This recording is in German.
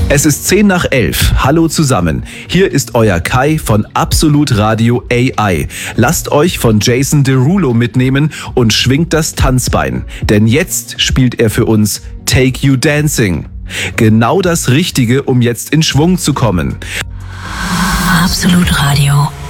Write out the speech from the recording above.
Es ist 10 nach 11. Hallo zusammen. Hier ist euer Kai von Absolut Radio AI. Lasst euch von Jason Derulo mitnehmen und schwingt das Tanzbein. Denn jetzt spielt er für uns Take You Dancing. Genau das Richtige, um jetzt in Schwung zu kommen. Absolut Radio.